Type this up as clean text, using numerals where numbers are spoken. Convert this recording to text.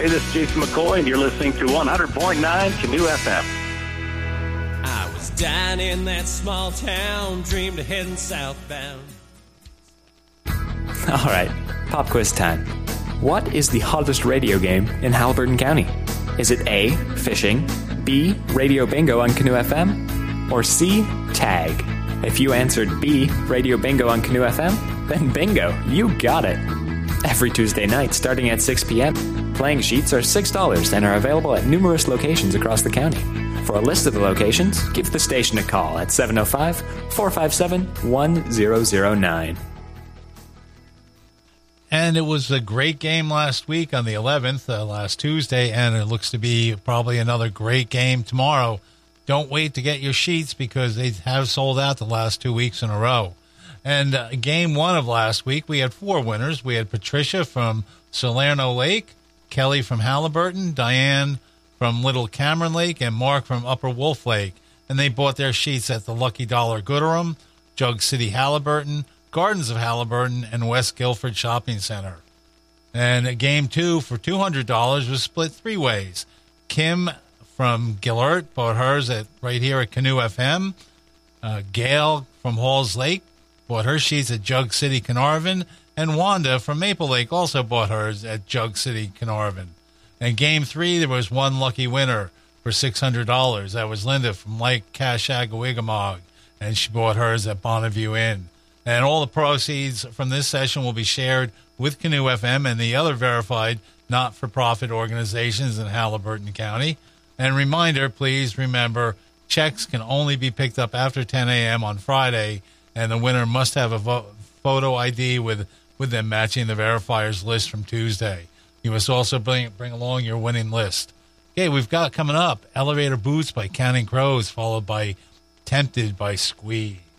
Hey, this is Jason McCoy, and you're listening to 100.9 Canoe FM. I was down in that small town, dreamed of heading southbound. All right, pop quiz time. What is the hottest radio game in Haliburton County? Is it A, fishing, B, radio bingo on Canoe FM, or C, tag? If you answered B, radio bingo on Canoe FM, then bingo, you got it. Every Tuesday night, starting at 6 p.m., playing sheets are $6 and are available at numerous locations across the county. For a list of the locations, give the station a call at 705-457-1009. And it was a great game last week on the 11th, last Tuesday, and it looks to be probably another great game tomorrow. Don't wait to get your sheets because they have sold out the last 2 weeks in a row. And game one of last week, we had 4 winners. We had Patricia from Salerno Lake, Kelly from Haliburton, Diane from Little Cameron Lake, and Mark from Upper Wolf Lake. And they bought their sheets at the Lucky Dollar Gooderham, Jug City Haliburton, Gardens of Haliburton, and West Guilford Shopping Center. And game two for $200 was split 3 ways. Kim from Gillert bought hers right here at Canoe FM. Gail from Halls Lake bought her sheets at Jug City, Carnarvon. And Wanda from Maple Lake also bought hers at Jug City, Carnarvon. And game 3, there was one lucky winner for $600. That was Linda from Lake Cashagawigamog, and she bought hers at Bonneview Inn. And all the proceeds from this session will be shared with Canoe FM and the other verified not-for-profit organizations in Haliburton County. And reminder, please remember, checks can only be picked up after 10 a.m. on Friday, and the winner must have a photo ID with them matching the verifiers list from Tuesday. You must also bring along your winning list. Okay, we've got coming up Elevator Boots by Counting Crows, followed by Tempted by Squeeze.